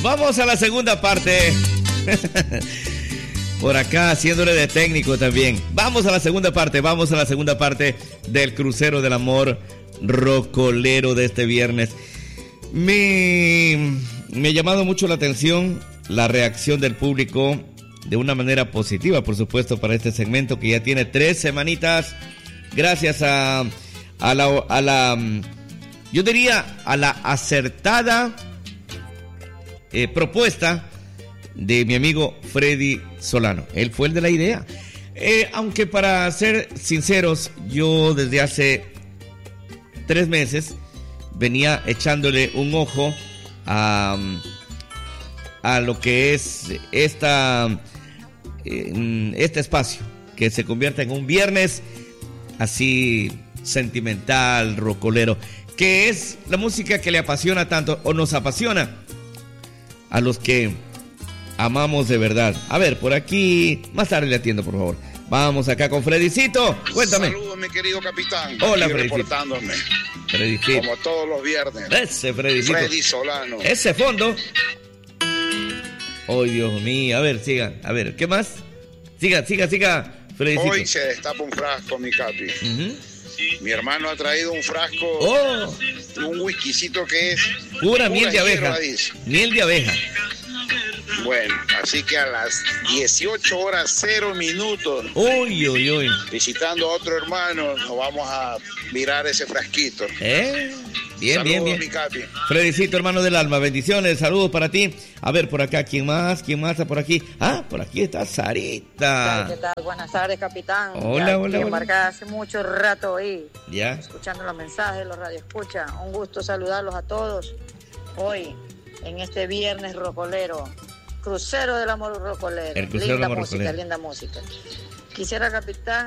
Vamos a la segunda parte. Por acá haciéndole de técnico también. Vamos a la segunda parte del Crucero del Amor rocolero de este viernes. Me ha llamado mucho la atención la reacción del público de una manera positiva, por supuesto, para este segmento que ya tiene 3 semanitas. Gracias a la yo diría a la acertada propuesta de mi amigo Freddy Solano. Él fue el de la idea. Aunque para ser sinceros, yo desde hace 3 meses venía echándole un ojo a lo que es este espacio, que se convierta en un viernes así sentimental, rocolero, que es la música que le apasiona tanto, o nos apasiona a los que amamos de verdad. A ver, por aquí, más tarde le atiendo, por favor. Vamos acá con Fredicito, cuéntame. Saludos, mi querido capitán. Hola, aquí Fredicito. reportándome. Fredicito. Como todos los viernes. Ese Fredicito. Freddy Solano. Ese fondo. Oh, Dios mío. A ver, siga. A ver, ¿qué más? Siga, Fredicito. Hoy se destapa un frasco, mi capi. Mi hermano ha traído un frasco, un whiskycito que es pura miel de abeja. hierba, dice. Miel de abeja. Bueno, así que a las 18:00 Uy. visitando a otro hermano, nos vamos a mirar ese frasquito. Bien, Saludos, bien. mi capi. Fredicito, hermano del alma, bendiciones, saludos para ti. A ver, por acá, ¿quién más está por aquí? Ah, por aquí está Sarita. ¿Qué tal? Buenas tardes, capitán. Hola. Embarcada hace mucho rato ahí, Ya. escuchando los mensajes, los radioescuchas. Un gusto saludarlos a todos hoy, en este viernes rocolero. Crucero del Amor rocolero. El Crucero del Amor música, rocolero. linda música. Quisiera, capitán,